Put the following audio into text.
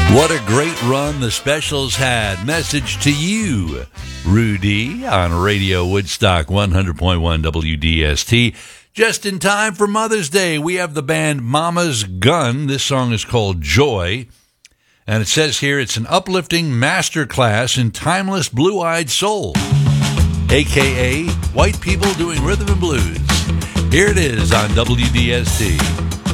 What a great run the Specials had. Message to you, Rudy, on Radio Woodstock 100.1 WDST. Just in time for Mother's Day, we have the band Mama's Gun. This song is called Joy. And it says here it's an uplifting masterclass in timeless blue-eyed soul, a.k.a. white people doing rhythm and blues. Here it is on WDST.